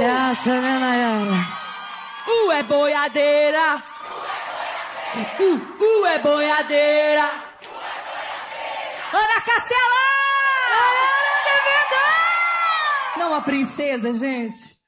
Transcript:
palhaça, né, Nayara? É boiadeira. É boiadeira. Ana Castela! Nayara de verdade! Não a princesa, gente.